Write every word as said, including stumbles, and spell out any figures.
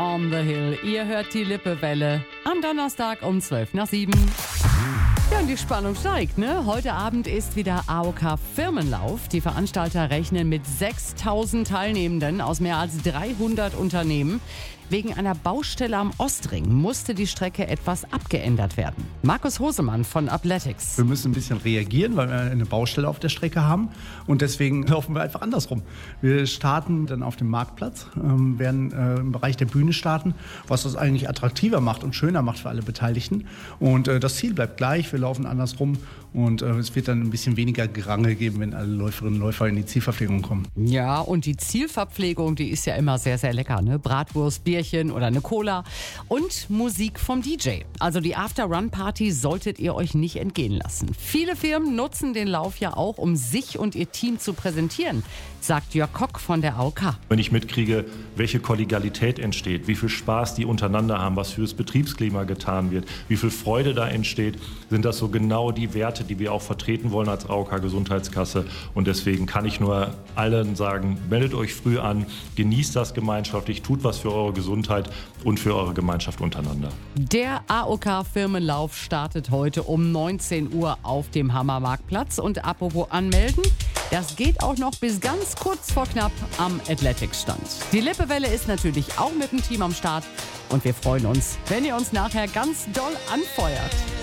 on the Hill. Ihr hört die Lippewelle am Donnerstag um zwölf nach sieben. Ja, und die Spannung steigt, ne? Heute Abend ist wieder A O K Firmenlauf. Die Veranstalter rechnen mit sechstausend Teilnehmenden aus mehr als dreihundert Unternehmen. Wegen einer Baustelle am Ostring musste die Strecke etwas abgeändert werden. Markus Hosemann von Athletics. Wir müssen ein bisschen reagieren, weil wir eine Baustelle auf der Strecke haben. Und deswegen laufen wir einfach andersrum. Wir starten dann auf dem Marktplatz, ähm, werden äh, im Bereich der Bühne starten, was das eigentlich attraktiver macht und schöner macht für alle Beteiligten. Und äh, das Ziel bleibt gleich, wir laufen andersrum. Und äh, es wird dann ein bisschen weniger Gerangel geben, wenn alle Läuferinnen und Läufer in die Zielverpflegung kommen. Ja, und die Zielverpflegung, die ist ja immer sehr, sehr lecker, ne? Bratwurst, Bierchen oder eine Cola und Musik vom D J. Also die After-Run-Party solltet ihr euch nicht entgehen lassen. Viele Firmen nutzen den Lauf ja auch, um sich und ihr Team zu präsentieren, sagt Jörg Kock von der A O K. Wenn ich mitkriege, welche Kollegialität entsteht, wie viel Spaß die untereinander haben, was fürs Betriebsklima getan wird, wie viel Freude da entsteht, sind das so genau die Werte, die wir auch vertreten wollen als A O K Gesundheitskasse. Und deswegen kann ich nur allen sagen, meldet euch früh an, genießt das gemeinschaftlich, tut was für eure Gesundheit und für eure Gemeinschaft untereinander. Der A O K Firmenlauf startet heute um neunzehn Uhr auf dem Hammermarktplatz. Und apropos anmelden, das geht auch noch bis ganz kurz vor knapp am Athletics-Stand. Die Lippewelle ist natürlich auch mit dem Team am Start. Und wir freuen uns, wenn ihr uns nachher ganz doll anfeuert.